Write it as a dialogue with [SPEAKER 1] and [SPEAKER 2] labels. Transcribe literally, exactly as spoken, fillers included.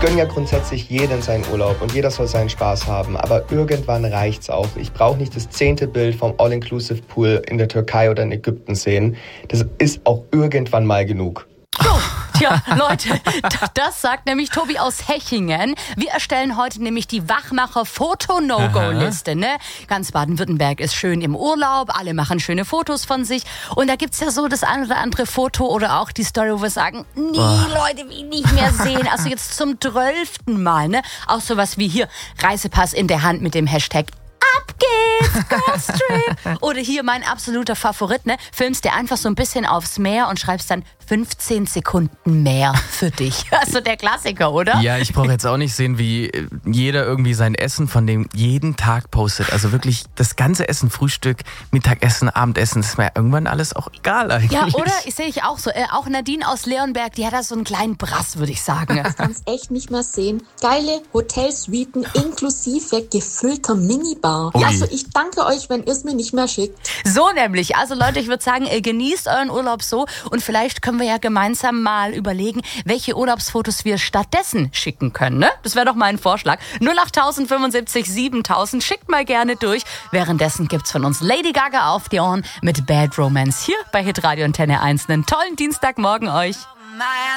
[SPEAKER 1] gönne ja grundsätzlich jeden seinen Urlaub und jeder soll seinen Spaß haben, aber irgendwann reicht's auch. Ich brauche nicht das zehnte Bild vom All-Inclusive-Pool in der Türkei oder in Ägypten sehen. Das ist auch irgendwann mal genug.
[SPEAKER 2] So, tja, Leute, das sagt nämlich Tobi aus Hechingen. Wir erstellen heute nämlich die Wachmacher-Foto-No-Go-Liste, ne? Ganz Baden-Württemberg ist schön im Urlaub, alle machen schöne Fotos von sich. Und da gibt's ja so das ein oder andere Foto oder auch die Story, wo wir sagen, nee, oh. Leute, will ich nicht mehr sehen. Also jetzt zum zwölften Mal, ne? Auch sowas wie hier, Reisepass in der Hand mit dem Hashtag Ab geht's, Girlstrip. Oder hier mein absoluter Favorit, ne? Filmst dir einfach so ein bisschen aufs Meer und schreibst dann fünfzehn Sekunden mehr für dich. Also der Klassiker, oder?
[SPEAKER 3] Ja, ich brauche jetzt auch nicht sehen, wie jeder irgendwie sein Essen von dem jeden Tag postet. Also wirklich das ganze Essen, Frühstück, Mittagessen, Abendessen, das ist mir irgendwann alles auch egal eigentlich.
[SPEAKER 2] Ja, oder? Ich sehe ich auch so. Äh, auch Nadine aus Leonberg, die hat da so einen kleinen Brass, würde ich sagen.
[SPEAKER 4] Ich kann es echt nicht mehr sehen. Geile Hotelsuiten inklusive gefüllter Minibar.
[SPEAKER 3] Ui.
[SPEAKER 4] Also ich danke euch, wenn ihr es mir nicht mehr schickt.
[SPEAKER 2] So nämlich. Also Leute, ich würde sagen, genießt euren Urlaub so und vielleicht können wir ja gemeinsam mal überlegen, welche Urlaubsfotos wir stattdessen schicken können. Ne? Das wäre doch mal ein Vorschlag. null acht fünfundsiebzig siebentausend, schickt mal gerne durch. Währenddessen gibt's von uns Lady Gaga auf die Ohren mit Bad Romance hier bei Hitradio Antenne eins. Einen tollen Dienstagmorgen euch.